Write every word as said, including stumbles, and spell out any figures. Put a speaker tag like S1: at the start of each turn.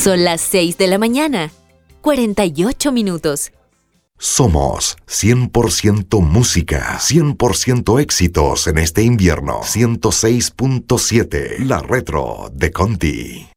S1: Son las seis de la mañana, cuarenta y ocho minutos.
S2: Somos cien por ciento música, cien por ciento éxitos en este invierno. ciento seis punto siete, La Retro de Conti.